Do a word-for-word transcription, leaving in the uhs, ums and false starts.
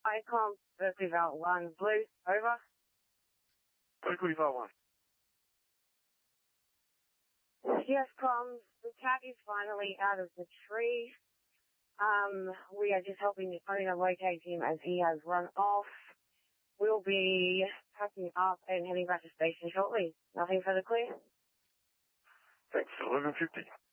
I com, Berkeley Val one, Blue, over. Berkeley Val one. Yes, comms, the cat is finally out of the tree. Um, we are just helping the owner locate him as he has run off. We'll be packing up and heading back to station shortly. Nothing further clear? Thanks, eleven fifty.